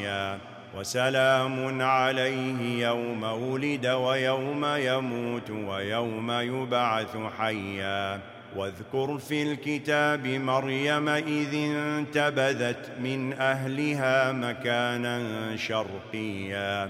عصيا وسلام عليه يوم ولد ويوم يموت ويوم يبعث حيا واذكر في الكتاب مريم إذ انتبذت من أهلها مكانا شرقيا